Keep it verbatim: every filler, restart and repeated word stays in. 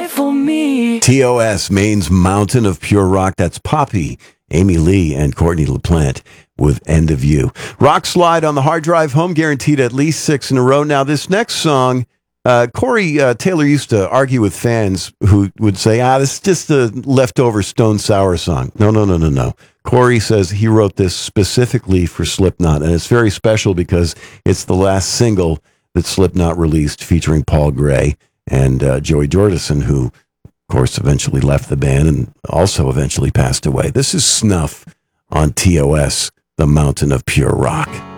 die for me. T O S, Maine's Mountain of Pure Rock. That's Poppy, Amy Lee, and Courtney LaPlante with End of You. Rock Slide on the hard drive home, guaranteed at least six in a row. Now, this next song, uh, Corey uh, Taylor used to argue with fans who would say, ah, this is just a leftover Stone Sour song. No, no, no, no, no. Corey says he wrote this specifically for Slipknot, and it's very special because it's the last single that Slipknot released featuring Paul Gray and uh, Joey Jordison, who, of course, eventually left the band and also eventually passed away. This is Snuff on T O S, the Mountain of Pure Rock.